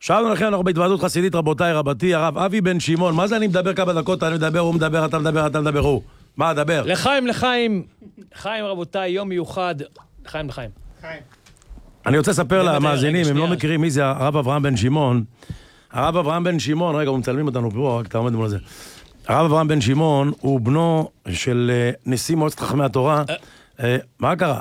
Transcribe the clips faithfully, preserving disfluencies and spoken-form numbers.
שאלנו לכם, אנחנו בהתוועדות חסידית, רבותיי, רבתי, הרב אבי בן שמעון, מה זה אני מדבר כמה דקות, אני מדבר, הוא מדבר, אתה מדבר, אתה מדבר, הוא. מה, דבר? לחיים, לחיים, לחיים רבותיי, יום מיוחד, לחיים, לחיים. אני רוצה לספר למאזינים, הם לא מכירים מי זה הרב אברהם בן שמעון. הרב אברהם בן שמעון, רגע, הוא מצלמים אותנו פה, רק אתה עומד מול זה. הרב אברהם בן שמעון הוא בנו של נשיא מועצת חכמי התורה. מה קרה?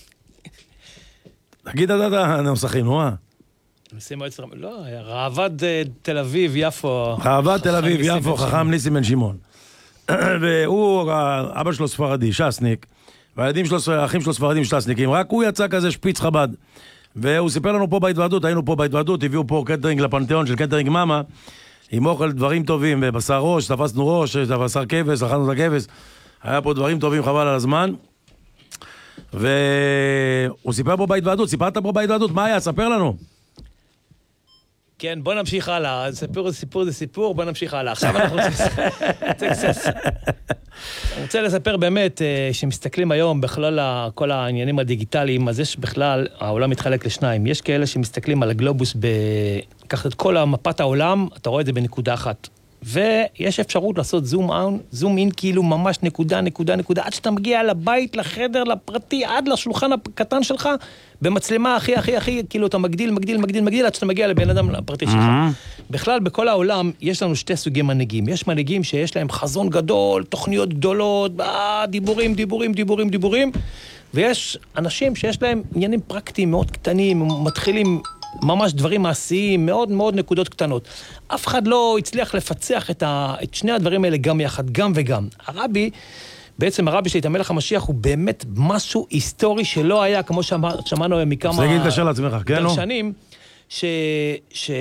תגיד את הנוסחים, נו מה? נשיא מועצת, לא, ראב"ד תל אביב, יפו. ראב"ד תל אביב, יפו, חכם ניסים בן שמעון. והוא, אבא שלו ספרדי, שסניק, והילדים שלו, האחים שלו ספרדים שסניקים, רק הוא יצא כזה שפיץ חב"ד. והוא סיפר לנו פה בהתוועדות, היינו פה בהתוועדות, הביאו פה קטרינג לפנתיאון של קטרינג מאמה, עם אוכל דברים טובים, בשר ראש, תפסנו ראש, בשר כבש, אכלנו את הכבש, היה פה דברים טובים חבל על הזמן. והוא סיפר פה בהתוועדות, סיפרת פה בהתוועדות, מה היה? ספר לנו. כן, בוא נמשיך הלאה. סיפור זה סיפור זה סיפור, בוא נמשיך הלאה. עכשיו אנחנו רוצה לספר באמת, שמסתכלים היום בכלל כל העניינים הדיגיטליים, אז יש בכלל, העולם מתחלק לשניים. יש כאלה שמסתכלים על הגלובוס, לקחת את כל מפת העולם, אתה רואה את זה בנקודה אחת. ויש אפשרות לעשות זום אאון, זום אין, כאילו ממש נקודה, נקודה, נקודה, עד שאתה מגיע לבית, לחדר, לפרטי, עד לשולחן הקטן שלך, במצלמה הכי, הכי, הכי, כאילו אתה מגדיל, מגדיל, מגדיל, מגדיל, עד שאתה מגיע לבן אדם לפרטי שלך. בכלל, בכל העולם, יש לנו שתי סוגי מנהיגים. יש מנהיגים שיש להם חזון גדול, תוכניות גדולות, דיבורים, דיבורים, דיבורים, דיבורים, ויש אנשים שיש להם עניינים פרקטיים מאוד קטנים, מתחילים ממש דברים מעשיים, מאוד מאוד נקודות קטנות. אף אחד לא הצליח לפצח את, ה... את שני הדברים האלה גם יחד, גם וגם. הרבי, בעצם הרבי שלי, את המלך המשיח, הוא באמת משהו היסטורי שלא היה, כמו שמענו מכמה... זה יגיד קשר לעצמך, כן? דרשנים, ש... ש...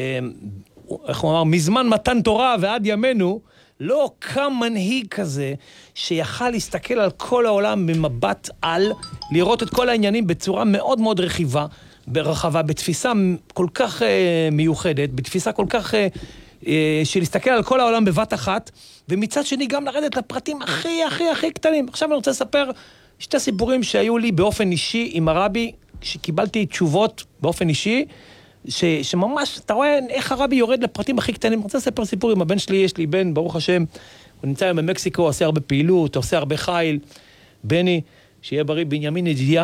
איך הוא אמר, מזמן מתן תורה ועד ימינו, לא קם מנהיג כזה, שיכל להסתכל על כל העולם במבט על, לראות את כל העניינים בצורה מאוד מאוד רחיבה, ברחבה, בתפיסה כל כך אה, מיוחדת, בתפיסה כל כך אה, אה, של להסתכל על כל העולם בבת אחת, ומצד שני גם לרדת לפרטים הכי הכי הכי קטנים. עכשיו אני רוצה לספר שתי סיפורים שהיו לי באופן אישי עם הרבי, שקיבלתי תשובות באופן אישי, ש, שממש, אתה רואה איך הרבי יורד לפרטים הכי קטנים. אני רוצה לספר סיפור עם הבן שלי, יש לי בן, ברוך השם, הוא נמצא היום במקסיקו, עושה הרבה פעילות, עושה הרבה חיל, בני, שיהיה בריא, בנימין ידידיה,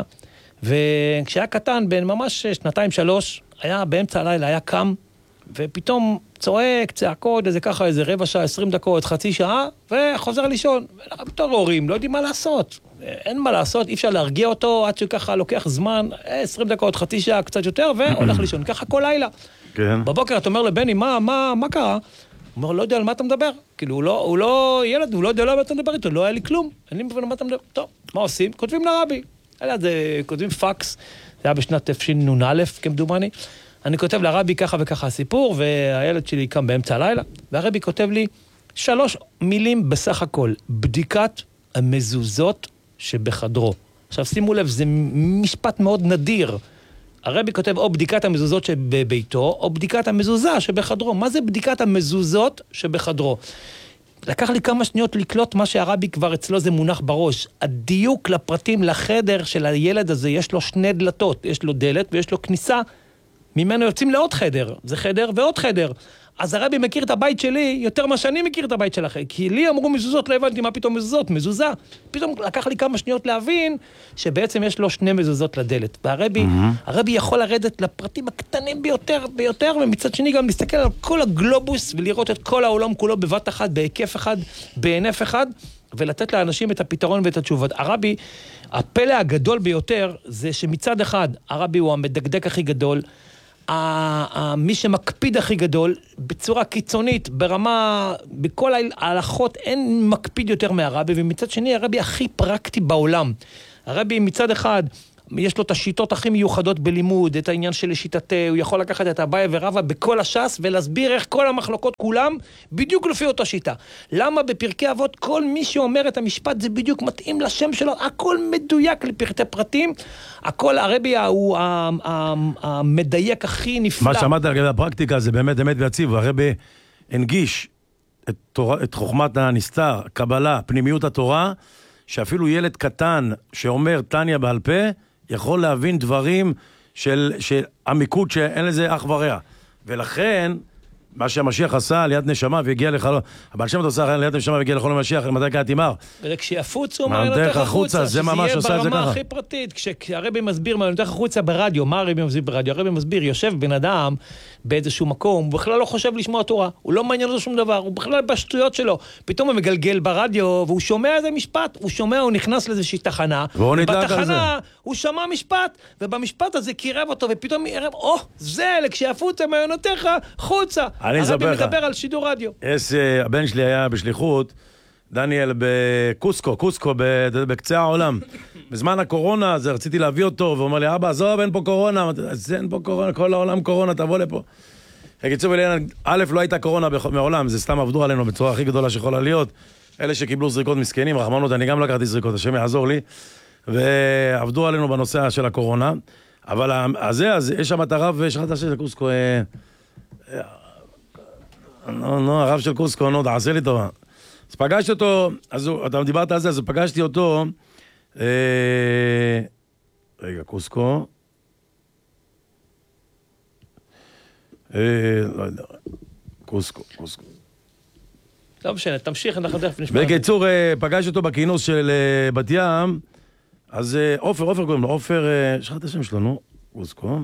וכשהיה קטן, בין ממש שנתיים שלוש, היה באמצע הלילה, היה קם, ופתאום צועק, צעקות, איזה ככה, איזה רבע שעה, עשרים דקות, חצי שעה, וחוזר לישון. בתור הורים, לא יודעים מה לעשות. אין מה לעשות, אי אפשר להרגיע אותו, עד שככה לוקח זמן, עשרים דקות, חצי שעה, קצת יותר, והולך לישון. ככה כל לילה. כן. בבוקר אתה אומר לבני, מה, מה, מה קרה? הוא אומר, לא יודע על מה אתה מדבר. כאילו, הוא לא, הוא לא ילד, הוא לא יודע על מה אתה מדבר איתו, לא היה לי כלום. אין לי מבין על מה אתה מדבר. טוב, מה עושים? כותבים לרבי. אלא זה, כותבים פקס, זה היה בשנת תשנ"א, כמדומני. אני כותב לרבי ככה וככה הסיפור, והילד שלי קם באמצע הלילה, והרבי כותב לי שלוש מילים בסך הכל, בדיקת המזוזות שבחדרו. עכשיו שימו לב, זה משפט מאוד נדיר. הרבי כותב או בדיקת המזוזות שבביתו, או בדיקת המזוזה שבחדרו. מה זה בדיקת המזוזות שבחדרו? לקח לי כמה שניות לקלוט מה שהרבי כבר אצלו זה מונח בראש. הדיוק לפרטים לחדר של הילד הזה, יש לו שני דלתות, יש לו דלת ויש לו כניסה, ממנו יוצאים לעוד חדר, זה חדר ועוד חדר. אז הרבי מכיר את הבית שלי יותר מה שאני מכיר את הבית שלכם, כי לי אמרו מזוזות, לא הבנתי מה פתאום מזוזות, מזוזה. פתאום לקח לי כמה שניות להבין שבעצם יש לו שני מזוזות לדלת. והרבי, mm-hmm. הרבי יכול לרדת לפרטים הקטנים ביותר, ביותר, ומצד שני גם להסתכל על כל הגלובוס ולראות את כל העולם כולו בבת אחת, בהיקף אחד, בענף אחד, ולתת לאנשים את הפתרון ואת התשובות. הרבי, הפלא הגדול ביותר זה שמצד אחד, הרבי הוא המדקדק הכי גדול, מי שמקפיד הכי גדול, בצורה קיצונית, ברמה, בכל ההלכות אין מקפיד יותר מהרבי, ומצד שני הרבי הכי פרקטי בעולם. הרבי מצד אחד, יש לו את השיטות הכי מיוחדות בלימוד, את העניין של שיטתה, הוא יכול לקחת את אביי ורבא בכל הש"ס, ולהסביר איך כל המחלוקות כולם, בדיוק לפי אותה שיטה. למה בפרקי אבות כל מי שאומר את המשפט זה בדיוק מתאים לשם שלו, הכל מדויק לפרטי פרטים, הכל הרבי הוא המדייק הכי נפלא. מה שאמרת לגבי הפרקטיקה זה באמת אמת ויציב, הרבי הנגיש את, תורה, את חוכמת הנסתר, קבלה, פנימיות התורה, שאפילו ילד קטן שאומר תניה בעל פה, יכול להבין דברים של, של עמיקות שאין לזה אח ורע. ולכן, מה שהמשיח עשה, עליית נשמה, והגיע לחלום, הבעל שם עושה עליית נשמה והגיע לחלום המשיח, למתי קראת תימר? וכשיפוצו מעיינותיך החוצה, שזה יהיה ברמה הכי פרטית. כשהרבי מסביר מעיינותיך החוצה ברדיו, מה הרבי מסביר ברדיו? הרבי מסביר, יושב בן אדם באיזשהו מקום, הוא בכלל לא חושב לשמוע תורה, הוא לא מעניין אותו שום דבר, הוא בכלל בשטויות שלו. פתאום הוא מגלגל ברדיו, והוא שומע איזה משפט, הוא שומע, הוא נכנס לאיזושהי תחנה, ובתחנה הוא שמע משפט, ובמשפט הזה קירב אותו, ופתאום ירב, או, זה, לכשיפוצו מעיינותיך חוצה. הרבי מדבר על שידור רדיו. יש, הבן שלי היה בשליחות, דניאל בקוסקו, קוסקו בקצה העולם. בזמן הקורונה, אז רציתי להביא אותו, והוא אומר לי, אבא, עזוב, אין פה קורונה. אז אין פה קורונה, כל העולם קורונה, תבוא לפה. הקיצור, א', לא הייתה קורונה מעולם, זה סתם עבדו עלינו בצורה הכי גדולה שיכולה להיות. אלה שקיבלו זריקות מסכנים, רחמנות, אני גם לקחתי זריקות, השם יעזור לי. ועבדו עלינו בנושא של הקורונה. אבל אז זה, אז יש שם את הרב, שכחת של קוסקו, נו, נו, הרב של קוסקו, נו, תעשה לי טובה. אז פגשתי אותו, אז אתה דיברת על זה, אז פגשתי אותו, אה, רגע, קוסקו, אה, לא יודע, קוסקו, קוסקו. לא משנה, תמשיך, אנחנו תכף נשמע. בקיצור, פגשתי אותו בכינוס של בת ים, אז אופר, אופר קוראים לו, אופר, שכחת את השם שלו, נו, קוסקו.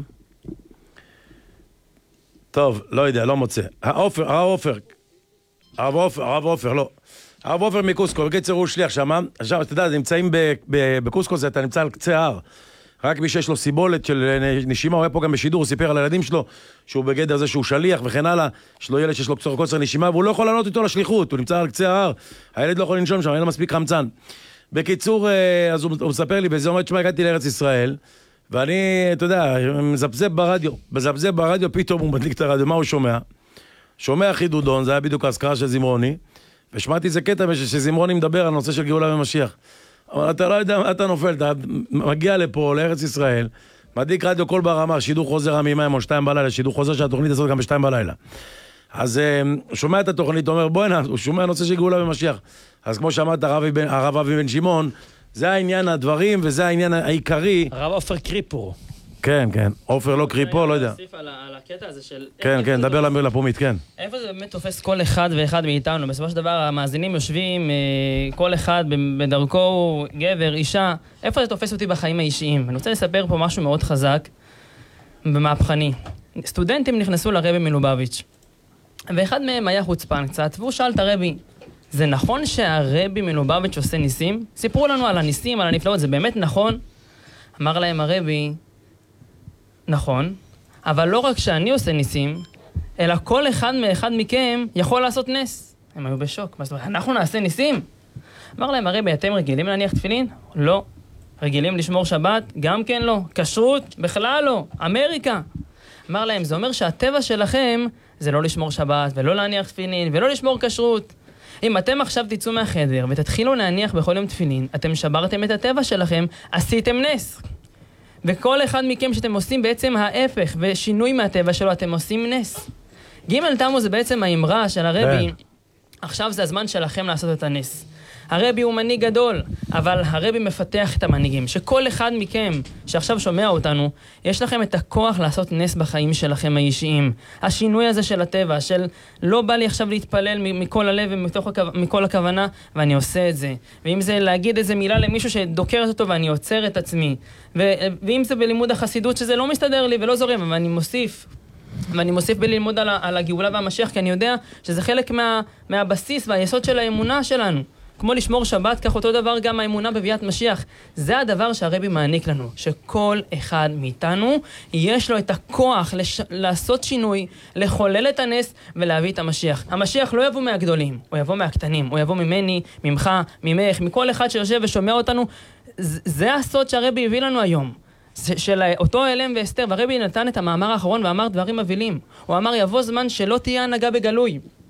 טוב, לא יודע, לא מוצא. האופר, הרב אופר, הרב אופר, הרב אופר, לא. הרב אופר מקוסקו, בקיצור הוא שליח שמה. עכשיו, אתה יודע, נמצאים בקוסקו, זה אתה נמצא על קצה ההר. רק מי שיש לו סיבולת של נשימה, הוא היה פה גם בשידור, הוא סיפר על הילדים שלו, שהוא בגדר זה שהוא שליח וכן הלאה, יש לו ילד שיש לו קוצר נשימה, והוא לא יכול לענות איתו לשליחות, הוא נמצא על קצה ההר, הילד לא יכול לנשום שם, אין לו מספיק חמצן. בקיצור, אז הוא, הוא מספר לי, בזה אומר, תשמע, הגעתי לארץ ישראל, ואני, אתה יודע, מזבזב ברדיו, מזבזב ברדיו, פתאום הוא מדליק את הרדיו, מה הוא שומע? שומע חידודון, זה היה בדיוק ההזכרה של זמרוני, ושמעתי איזה קטע שזמרוני מדבר על נושא של גאולה ומשיח. אבל אתה לא יודע מה אתה נופל, אתה מגיע לפה, לארץ ישראל, מדליק רדיו כל ברמה, שידור חוזר המימיים או שתיים בלילה, שידור חוזר שהתוכנית הזאת גם בשתיים בלילה. אז הוא שומע את התוכנית, הוא אומר, בוא הנה, הוא שומע נושא של גאולה ומשיח. אז כמו שאמרת, הרב אבי בן שמעון, זה העניין הדברים, וזה העניין העיקרי. הרב עופר קריפור. כן, כן, עופר לא קריפור, לא יודע. אני אוסיף על הקטע הזה של... כן, כן, דבר לפומית, כן. איפה זה באמת תופס כל אחד ואחד מאיתנו? בסופו של דבר המאזינים יושבים, כל אחד בדרכו, גבר, אישה, איפה זה תופס אותי בחיים האישיים? אני רוצה לספר פה משהו מאוד חזק ומהפכני. סטודנטים נכנסו לרבי מלובביץ', ואחד מהם היה חוצפן קצת, והוא שאל את הרבי, זה נכון שהרבי מלובביץ' עושה ניסים? סיפרו לנו על הניסים, על הנפלאות, זה באמת נכון? אמר להם הרבי, נכון, אבל לא רק שאני עושה ניסים, אלא כל אחד מאחד מכם יכול לעשות נס. הם היו בשוק. מה זאת אומרת, אנחנו נעשה ניסים? אמר להם, הרבי, אתם רגילים להניח תפילין? לא. רגילים לשמור שבת? גם כן לא. כשרות? בכלל לא. אמריקה. אמר להם, זה אומר שהטבע שלכם זה לא לשמור שבת, ולא להניח תפילין, ולא לשמור כשרות. אם אתם עכשיו תצאו מהחדר ותתחילו להניח בכל יום תפילין, אתם שברתם את הטבע שלכם, עשיתם נס. וכל אחד מכם שאתם עושים בעצם ההפך ושינוי מהטבע שלו, אתם עושים נס. ג' תמוז זה בעצם האמרה של הרבי, עכשיו זה הזמן שלכם לעשות את הנס. הרבי הוא מנהיג גדול, אבל הרבי מפתח את המנהיגים, שכל אחד מכם שעכשיו שומע אותנו, יש לכם את הכוח לעשות נס בחיים שלכם האישיים. השינוי הזה של הטבע, של לא בא לי עכשיו להתפלל מכל הלב ומכל הכוונה, ואני עושה את זה. ואם זה להגיד איזה מילה למישהו שדוקרת אותו ואני עוצר את עצמי. ו- ואם זה בלימוד החסידות שזה לא מסתדר לי ולא זורם, ואני מוסיף. ואני מוסיף בללמוד על, על הגאולה והמשיח, כי אני יודע שזה חלק מה, מהבסיס והיסוד של האמונה שלנו. כמו לשמור שבת, כך אותו דבר גם האמונה בביאת משיח. זה הדבר שהרבי מעניק לנו, שכל אחד מאיתנו יש לו את הכוח לש... לעשות שינוי, לחולל את הנס ולהביא את המשיח. המשיח לא יבוא מהגדולים, הוא יבוא מהקטנים, הוא יבוא ממני, ממך, ממך, מכל אחד שיושב ושומע אותנו. זה הסוד שהרבי הביא לנו היום. של אותו אלם ואסתר, והרבי נתן את המאמר האחרון ואמר דברים מבהילים. הוא אמר, יבוא זמן שלא תהיה הנהגה בגלוי.